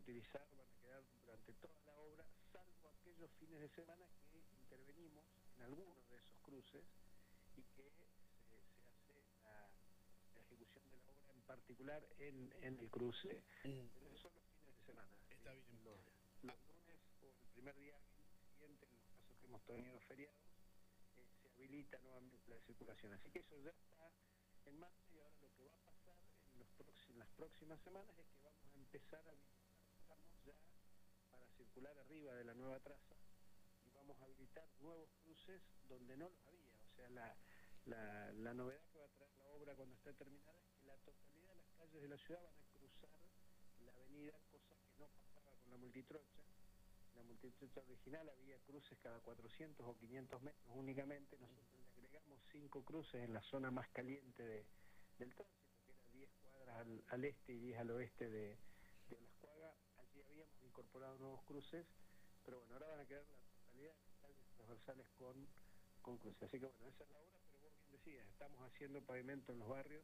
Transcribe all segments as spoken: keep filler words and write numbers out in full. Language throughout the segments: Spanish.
utilizar, van a quedar durante toda la obra, salvo aquellos fines de semana que intervenimos en algunos de esos cruces y que se, se hace la, la ejecución de la obra en particular en, en el cruce, mm. pero esos son los fines de semana. Está ¿sí? bien. Los, los lunes o el primer día siguiente, en los casos que hemos tenido feriados, eh, se habilita nuevamente la circulación. Así que eso ya está en marcha y ahora lo que va a pasar en, los próximos, en las próximas semanas es que vamos a empezar a habilitar ya para circular arriba de la nueva traza y vamos a habilitar nuevos cruces donde no los había. O sea, la, la, la novedad que va a traer la obra cuando esté terminada es que la totalidad de las calles de la ciudad van a cruzar la avenida, cosa que no pasaba con la multitrocha. La multitrocha original había cruces cada cuatrocientos o quinientos metros únicamente. Nosotros le agregamos cinco cruces en la zona más caliente de, del tránsito, que era diez cuadras al, al este y diez al oeste de, de Olascuaga. Allí habíamos incorporado nuevos cruces, pero bueno, ahora van a quedar la totalidad de las calles transversales con, con cruces. Así que bueno, esa es la obra, pero vos bien decías, estamos haciendo pavimento en los barrios,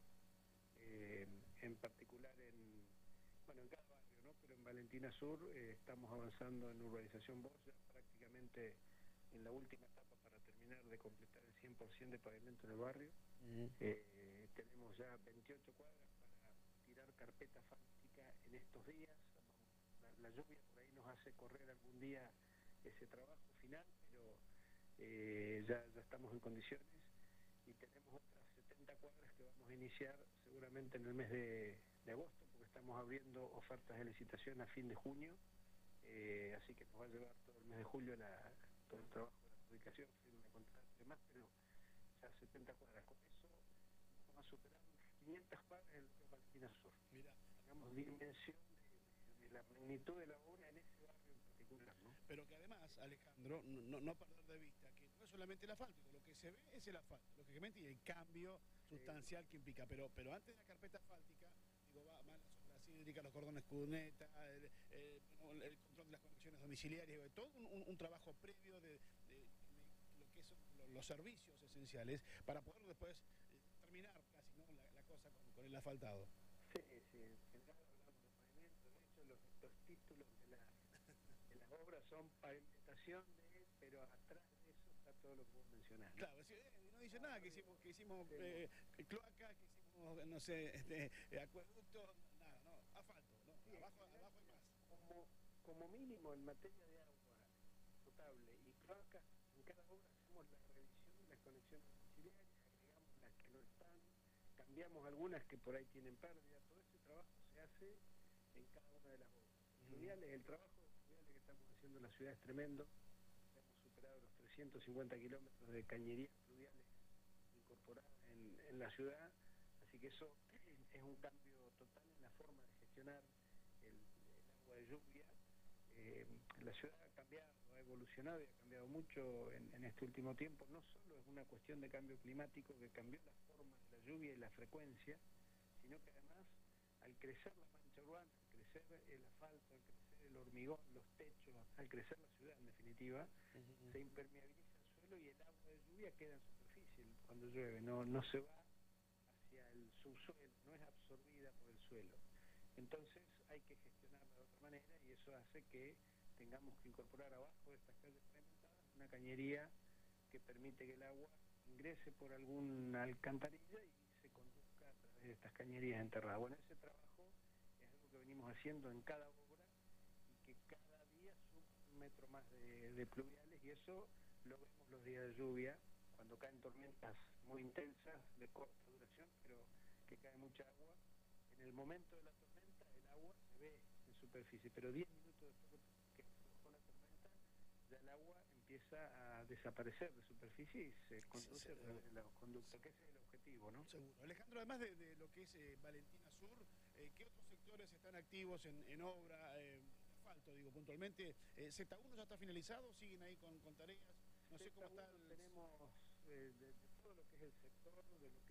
eh, en particular en... bueno, en cada barrio, ¿no? Pero en Valentina Sur eh, estamos avanzando en urbanización Bosch, ya prácticamente en la última etapa para terminar de completar el cien por ciento de pavimento en el barrio. Uh-huh. eh, tenemos ya veintiocho cuadras para tirar carpeta asfáltica en estos días. La, la lluvia por ahí nos hace correr algún día ese trabajo final, pero eh, ya, ya estamos en condiciones y tenemos otras setenta cuadras que vamos a iniciar seguramente en el mes de, de agosto, porque estamos abriendo ofertas de licitación a fin de junio, eh, así que nos va a llevar todo el mes de julio la, todo el trabajo de la adjudicación, firma de contrato y demás, pero ya setenta cuadras. Con eso vamos a superar quinientas cuadras en el Valentina Sur. Mira, digamos, dimensión de, de la magnitud de la obra en ese barrio en particular, ¿no? Pero que además, Alejandro, no, no perder de vista que no es solamente el asfáltico, lo que se ve es el asfalto, lógicamente, y el cambio sustancial sí. que implica. Pero, pero antes de la carpeta asfáltica, digo, va más las obras hídricas, los cordones cuneta, el, el, el control de las conexiones domiciliarias, todo un, un, un trabajo previo de, de, de lo que son los, los servicios esenciales para poder después eh, terminar casi ¿no? la, la cosa con, con el asfaltado. Sí, sí, en general hablamos de pavimento, de hecho los, los títulos de la, de las obras son pavimentación de, pero atrás de eso está todo lo que vos mencionás. Claro, no dice nada que hicimos, que hicimos eh, cloaca, que hicimos, no sé, este, acueducto, nada, no, asfalto, no, sí, abajo, abajo hay más. Como, como mínimo en materia de agua potable y cloaca, en cada obra hacemos la revisión de las conexiones domiciliarias, agregamos las que no están, cambiamos algunas que por ahí tienen pérdida. Todo ese trabajo se hace en cada una de las obras. Fluviales, el trabajo de fluviales que estamos haciendo en la ciudad es tremendo. Hemos superado los trescientos cincuenta kilómetros de cañerías fluviales incorporadas en, en la ciudad, así que eso es un cambio total en la forma de gestionar el, el agua de lluvia. Eh, la ciudad ha cambiado, ha evolucionado y ha cambiado mucho en, en este último tiempo. No solo es una cuestión de cambio climático que cambió la forma de la lluvia y la frecuencia, sino que además al crecer la mancha urbana, al crecer el asfalto, al crecer el hormigón, los techos, al crecer la ciudad en definitiva, uh-huh. se impermeabiliza el suelo y el agua de lluvia queda en superficie cuando llueve, no, no se va hacia el subsuelo, no es absorbida por el suelo. Entonces hay que gestionarla de otra manera y eso hace que tengamos que incorporar abajo de estas calles pavimentadas una cañería que permite que el agua ingrese por alguna alcantarilla y se conduzca a través de estas cañerías enterradas. Bueno, ese trabajo es algo que venimos haciendo en cada obra y que cada día sube un metro más de, de pluviales y eso lo vemos los días de lluvia, cuando caen tormentas muy intensas, de corta duración, pero que cae mucha agua. En el momento de la tormenta el agua se ve en superficie, pero diez minutos después que bajó la tormenta ya el agua empieza a desaparecer de superficie y se conduce a través de los conductos, que ese es el objetivo, ¿no? Seguro. Alejandro, además de, de lo que es eh, Valentina Sur, eh, ¿qué otros sectores están activos en, en obra? Eh, asfalto, digo, puntualmente. Eh, Z uno ya está finalizado, siguen ahí con, con tareas. No sé cómo está el... Tenemos eh, de, de todo lo que es el sector, de lo que